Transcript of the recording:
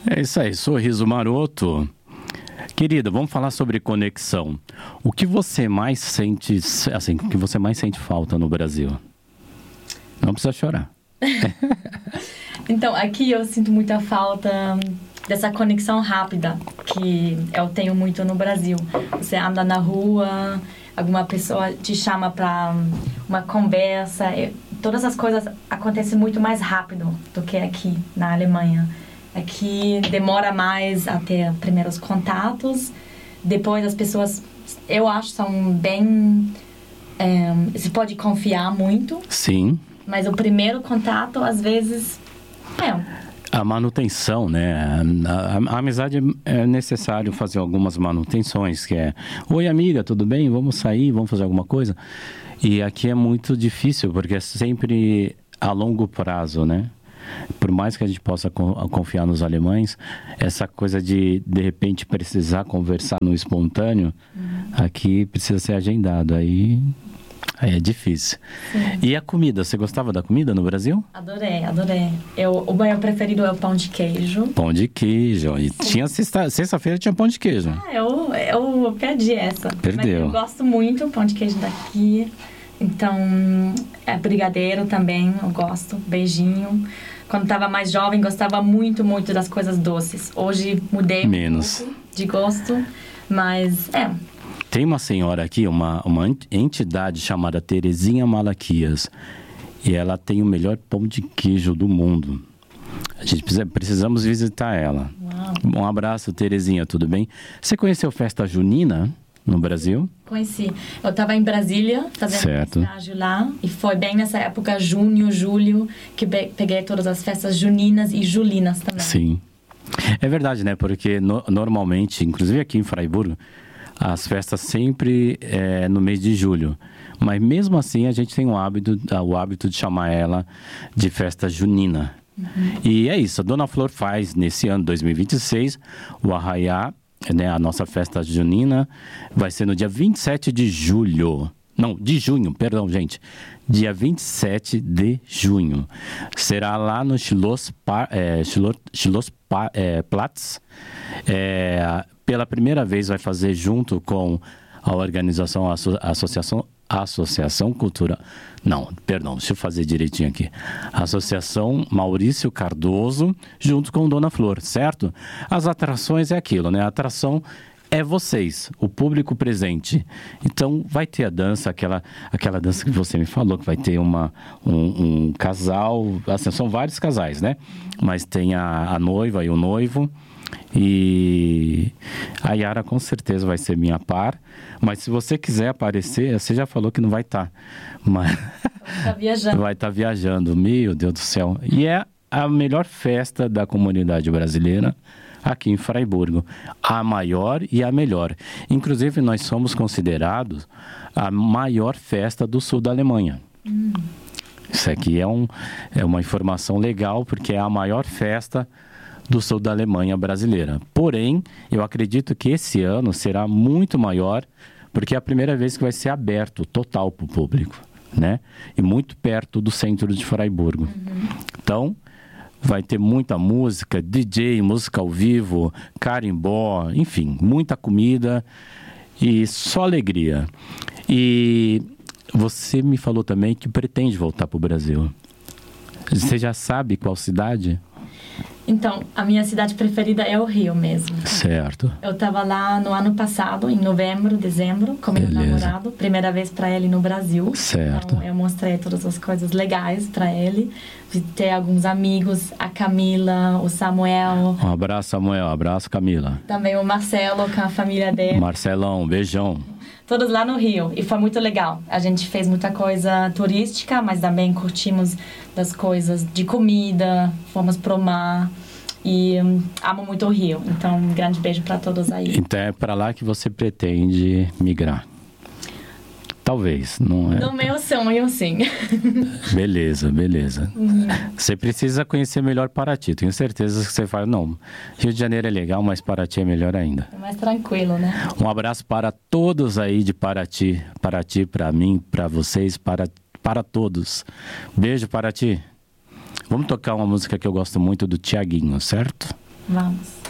É isso aí, sorriso maroto. Querida, vamos falar sobre conexão. O que você mais sente, assim, o que você mais sente falta no Brasil? Não precisa chorar. Então, aqui eu sinto muita falta dessa conexão rápida que eu tenho muito no Brasil. Você anda na rua, alguma pessoa te chama para uma conversa. Todas as coisas acontecem muito mais rápido do que aqui na Alemanha. Aqui demora mais a ter primeiros contatos. Depois as pessoas, eu acho, são bem... você pode confiar muito. Sim. Mas o primeiro contato, às vezes, A manutenção, né? A amizade é necessário fazer algumas manutenções, que é... Oi, amiga, tudo bem? Vamos sair? Vamos fazer alguma coisa? E aqui é muito difícil, porque é sempre a longo prazo, né? Por mais que a gente possa confiar nos alemães, essa coisa de repente, precisar conversar no espontâneo, aqui precisa ser agendado. Aí é difícil. Sim. E a comida? Você gostava da comida no Brasil? Adorei. O meu preferido é o pão de queijo. Pão de queijo. E tinha sexta-feira tinha pão de queijo. Eu perdi essa. Perdeu. Mas eu gosto muito do pão de queijo daqui. Então, brigadeiro também, eu gosto. Beijinho. Quando estava mais jovem, gostava muito, muito das coisas doces. Hoje mudei menos um pouco de gosto, mas Tem uma senhora aqui, uma entidade chamada Terezinha Malaquias. E ela tem o melhor pão de queijo do mundo. A gente precisamos visitar ela. Uau. Um abraço, Terezinha, tudo bem? Você conheceu Festa Junina no Brasil? Conheci. Eu estava em Brasília fazendo estágio lá. E foi bem nessa época, junho, julho, que peguei todas as festas juninas e julinas também. Sim. É verdade, né? Porque normalmente, inclusive aqui em Fraiburgo, as festas sempre é no mês de julho. Mas mesmo assim a gente tem o hábito de chamar ela de festa junina. E é isso, a Dona Flor faz nesse ano 2026 o Arraiá, né, a nossa festa junina vai ser no dia 27 de julho. Não, de junho, perdão, gente. Dia 27 de junho. Será lá no Schlossplatz. Pela primeira vez vai fazer junto com a organização, Associação Cultural... Não, perdão, deixa eu fazer direitinho aqui. Associação Maurício Cardoso, junto com Dona Flor, certo? As atrações é aquilo, né? A atração é vocês, o público presente. Então, vai ter a dança, aquela dança que você me falou, que vai ter um casal... Assim, são vários casais, né? Mas tem a noiva e o noivo. E a Yara com certeza vai ser minha par. Mas se você quiser aparecer, você já falou que não vai estar. Mas vai estar viajando. Meu Deus do céu. E é a melhor festa da comunidade brasileira aqui em Fraiburgo. A maior e a melhor. Inclusive, nós somos considerados a maior festa do sul da Alemanha. Isso aqui é uma informação legal, porque é a maior festa do sul da Alemanha brasileira. Porém, eu acredito que esse ano será muito maior, porque é a primeira vez que vai ser aberto total para o público, né? E muito perto do centro de Fraiburgo. Então, vai ter muita música, DJ, música ao vivo, carimbó, enfim, muita comida e só alegria. E você me falou também que pretende voltar para o Brasil. Você já sabe qual cidade? Então, a minha cidade preferida é o Rio mesmo. Certo. Eu estava lá no ano passado, em novembro, dezembro, com meu namorado. Primeira vez para ele no Brasil. Certo. Então, eu mostrei todas as coisas legais para ele. Visitei alguns amigos, a Camila, o Samuel. Um abraço, Samuel. Abraço, Camila. Também o Marcelo, com a família dele. Marcelão, beijão. Todos lá no Rio. E foi muito legal. A gente fez muita coisa turística, mas também curtimos das coisas de comida. Fomos pro mar. E amo muito o Rio. Então, um grande beijo para todos aí. Então, é para lá que você pretende migrar? Talvez, não é? No meu sonho, sim. Beleza. Você precisa conhecer melhor Paraty. Tenho certeza que você fala, não, Rio de Janeiro é legal, mas Paraty é melhor ainda. É mais tranquilo, né? Um abraço para todos aí de Paraty. Paraty, para mim, para vocês, para todos. Beijo, Paraty. Vamos tocar uma música que eu gosto muito do Thiaguinho, certo? Vamos.